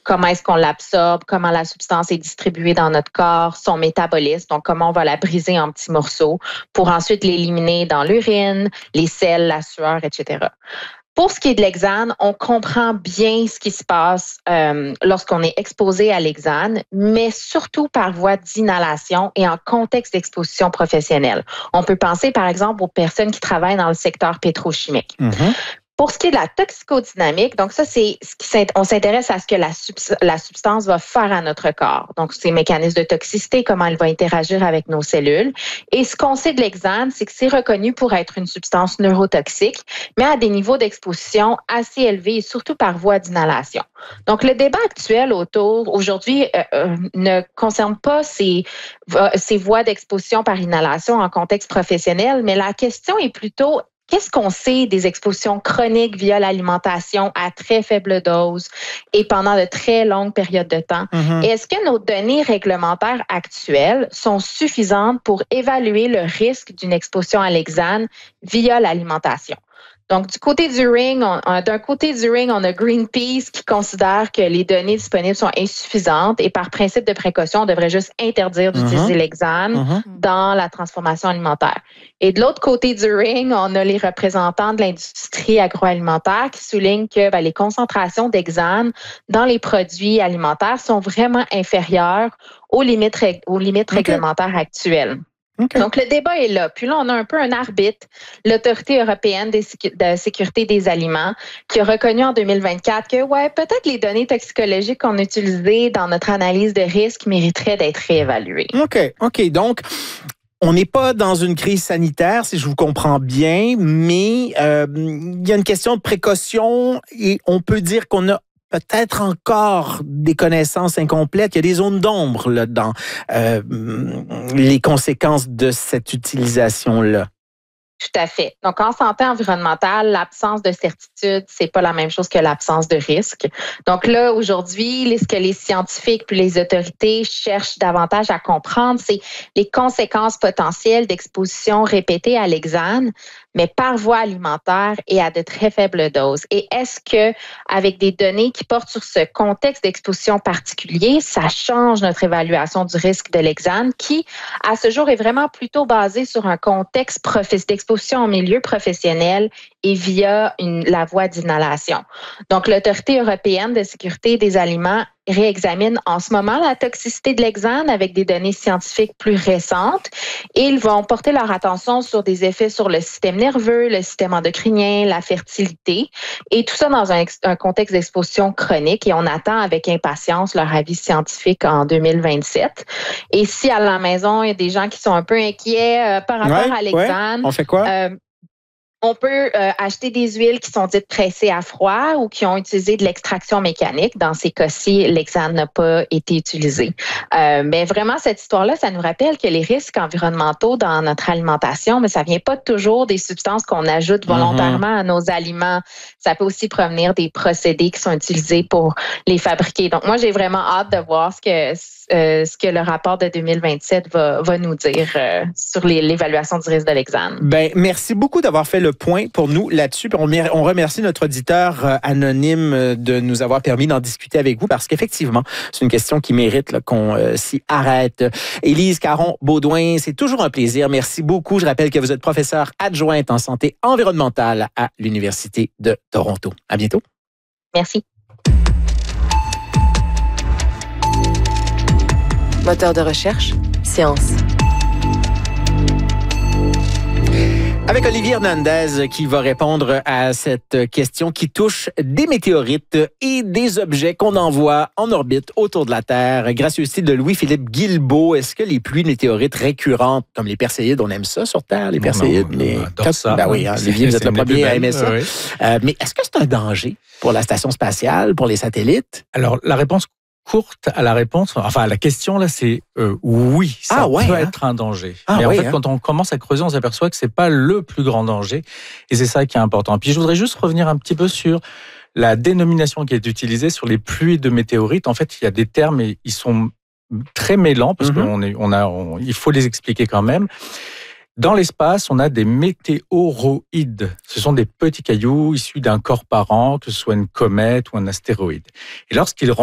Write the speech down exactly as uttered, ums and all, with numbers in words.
comment est-ce qu'on l'absorbe, comment la substance est distribuée dans notre corps, son métabolisme, donc comment on va la briser en petits morceaux pour ensuite l'éliminer dans l'urine, les selles, la sueur, et cetera. Pour ce qui est de l'hexane, on comprend bien ce qui se passe euh, lorsqu'on est exposé à l'hexane, mais surtout par voie d'inhalation et en contexte d'exposition professionnelle. On peut penser, par exemple, aux personnes qui travaillent dans le secteur pétrochimique. Mm-hmm. Pour ce qui est de la toxicodynamique, donc ça, c'est ce qui on s'intéresse à ce que la, subs- la substance va faire à notre corps. Donc, ces mécanismes de toxicité, comment elle va interagir avec nos cellules. Et ce qu'on sait de l'hexane, c'est que c'est reconnu pour être une substance neurotoxique, mais à des niveaux d'exposition assez élevés et surtout par voie d'inhalation. Donc, le débat actuel autour, aujourd'hui, euh, euh, ne concerne pas ces, euh, ces voies d'exposition par inhalation en contexte professionnel, mais la question est plutôt qu'est-ce qu'on sait des expositions chroniques via l'alimentation à très faible dose et pendant de très longues périodes de temps? Mm-hmm. Et est-ce que nos données réglementaires actuelles sont suffisantes pour évaluer le risque d'une exposition à l'hexane via l'alimentation? Donc, du côté du ring, on, on, d'un côté du ring, on a Greenpeace qui considère que les données disponibles sont insuffisantes et par principe de précaution, on devrait juste interdire d'utiliser mm-hmm. l'hexane mm-hmm. dans la transformation alimentaire. Et de l'autre côté du ring, on a les représentants de l'industrie agroalimentaire qui soulignent que ben, les concentrations d'hexane dans les produits alimentaires sont vraiment inférieures aux limites, aux limites okay. réglementaires actuelles. Okay. Donc, le débat est là. Puis là, on a un peu un arbitre, l'Autorité européenne de sécurité des aliments, qui a reconnu en deux mille vingt-quatre que, ouais, peut-être les données toxicologiques qu'on a utilisées dans notre analyse de risque mériteraient d'être réévaluées. OK, OK. Donc, on n'est pas dans une crise sanitaire, si je vous comprends bien, mais euh, il y a une question de précaution et on peut dire qu'on a peut-être encore des connaissances incomplètes. Il y a des zones d'ombre là, dans euh, les conséquences de cette utilisation-là. Tout à fait. Donc, en santé environnementale, l'absence de certitude, c'est pas la même chose que l'absence de risque. Donc là, aujourd'hui, ce que les scientifiques puis les autorités cherchent davantage à comprendre, c'est les conséquences potentielles d'exposition répétée à l'hexane, mais par voie alimentaire et à de très faibles doses. Et est-ce que, avec des données qui portent sur ce contexte d'exposition particulier, ça change notre évaluation du risque de l'hexane, qui, à ce jour, est vraiment plutôt basé sur un contexte professionnel, d'exposition en milieu professionnel et via une, la voie d'inhalation. Donc, l'Autorité européenne de sécurité des aliments réexamine en ce moment la toxicité de l'hexane avec des données scientifiques plus récentes et ils vont porter leur attention sur des effets sur le système nerveux, le système endocrinien, la fertilité et tout ça dans un, un contexte d'exposition chronique et on attend avec impatience leur avis scientifique en deux mille vingt-sept. Et si à la maison, il y a des gens qui sont un peu inquiets euh, par rapport ouais, à l'hexane, ouais. On fait quoi? Euh, On peut euh, acheter des huiles qui sont dites pressées à froid ou qui ont utilisé de l'extraction mécanique. Dans ces cas-ci, l'hexane n'a pas été utilisé. Euh, mais vraiment, cette histoire-là, ça nous rappelle que les risques environnementaux dans notre alimentation, mais ça vient pas toujours des substances qu'on ajoute volontairement mm-hmm. à nos aliments. Ça peut aussi provenir des procédés qui sont utilisés pour les fabriquer. Donc, moi, j'ai vraiment hâte de voir ce que euh, ce que le rapport de deux mille vingt-sept va, va nous dire euh, sur les, l'évaluation du risque de l'hexane. Ben, merci beaucoup d'avoir fait le point pour nous là-dessus. On, on remercie notre auditeur anonyme de nous avoir permis d'en discuter avec vous parce qu'effectivement, c'est une question qui mérite là, qu'on euh, s'y arrête. Élise Caron-Beaudoin, c'est toujours un plaisir. Merci beaucoup. Je rappelle que vous êtes professeure adjointe en santé environnementale à l'Université de Toronto. À bientôt. Merci. Moteur de recherche, science. Avec Olivier Hernandez qui va répondre à cette question qui touche des météorites et des objets qu'on envoie en orbite autour de la Terre. Grâce au style de Louis-Philippe Guilbeault, est-ce que les pluies météorites récurrentes, comme les Perséides, on aime ça sur Terre, les Perséides? Non, les... on adore ça. Ben oui, hein, Olivier, vous êtes le premier à aimer ça. Oui. Euh, mais est-ce que c'est un danger pour la station spatiale, pour les satellites? Alors, la réponse courte à la réponse, enfin à la question là, c'est euh, oui, ça ah ouais, peut hein? être un danger. Ah Mais ouais, en fait, hein? quand on commence à creuser, on s'aperçoit que c'est pas le plus grand danger, et c'est ça qui est important. Puis je voudrais juste revenir un petit peu sur la dénomination qui est utilisée sur les pluies de météorites. En fait, il y a des termes et ils sont très mêlants parce mm-hmm. qu'on est, on a, on, il faut les expliquer quand même. Dans l'espace, on a des météoroïdes. Ce sont des petits cailloux issus d'un corps parent, que ce soit une comète ou un astéroïde. Et lorsqu'ils rentrent